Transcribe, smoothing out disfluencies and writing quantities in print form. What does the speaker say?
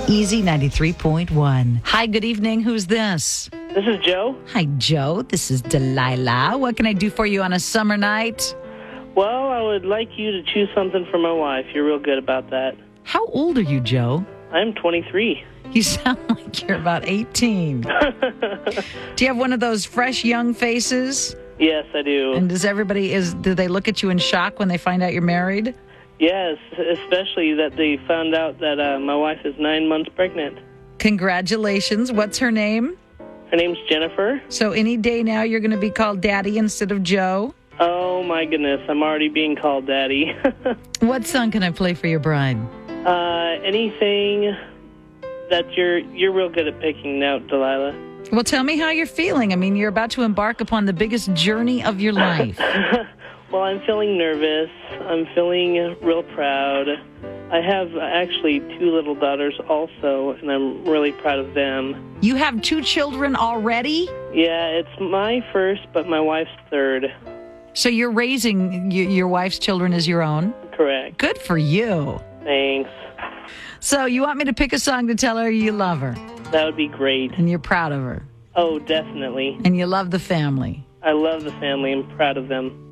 Easy 93.1. Hi, good evening. Who's this? This is Joe. Hi, Joe. This is Delilah. What can I do for you on a summer night? Well, I would like you to choose something for my wife. You're real good about that. How old are you, Joe? I'm 23. You sound like you're about 18. Do you have one of those fresh young faces? Yes, I do. And do they look at you in shock when they find out you're married? Yes, especially that they found out that my wife is 9 months pregnant. Congratulations. What's her name? Her name's Jennifer. So any day now you're going to be called Daddy instead of Joe? Oh, my goodness. I'm already being called Daddy. What song can I play for your bride? Anything that you're real good at picking out, Delilah. Well, tell me how you're feeling. I mean, you're about to embark upon the biggest journey of your life. Well, I'm feeling nervous. I'm feeling real proud. I have actually 2 little daughters also, and I'm really proud of them. You have 2 children already? Yeah, it's my first, but my wife's third. So you're raising your wife's children as your own? Correct. Good for you. Thanks. So you want me to pick a song to tell her you love her? That would be great. And you're proud of her? Oh, definitely. And you love the family? I love the family. I'm proud of them.